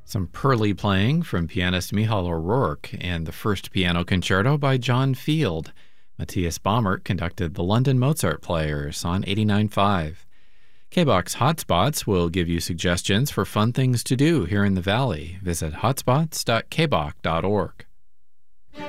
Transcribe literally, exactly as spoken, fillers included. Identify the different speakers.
Speaker 1: Some Pearly playing from pianist Michal O'Rourke and the First Piano Concerto by John Field. Matthias Baumert conducted the London Mozart Players on eighty-nine point five. K-BOX Hotspots will give you suggestions for fun things to do here in the Valley. Visit hotspots dot k box dot org.